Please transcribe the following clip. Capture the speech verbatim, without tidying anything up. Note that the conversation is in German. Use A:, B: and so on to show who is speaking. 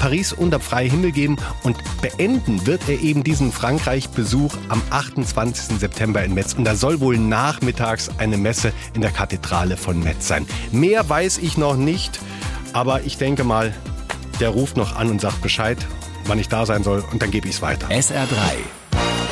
A: Paris unter freiem Himmel geben und beenden wird er eben diesen Frankreich-Besuch am achtundzwanzigsten September in Metz. Und da soll wohl nachmittags eine Messe in der Kathedrale von Metz sein. Mehr weiß ich noch nicht, aber ich denke mal, der ruft noch an und sagt Bescheid, wann ich da sein soll, und dann gebe ich es weiter.
B: S R drei